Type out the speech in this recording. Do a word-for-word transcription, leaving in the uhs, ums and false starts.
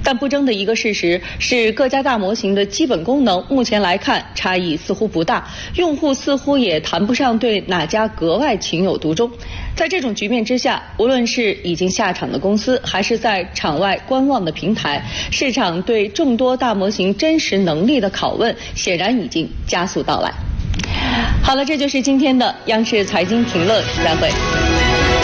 但不争的一个事实是，各家大模型的基本功能目前来看差异似乎不大，用户似乎也谈不上对哪家格外情有独钟。在这种局面之下，无论是已经下场的公司，还是在场外观望的平台，市场对众多大模型真实能力的拷问显然已经加速到来。好了，这就是今天的央视财经评论，再会。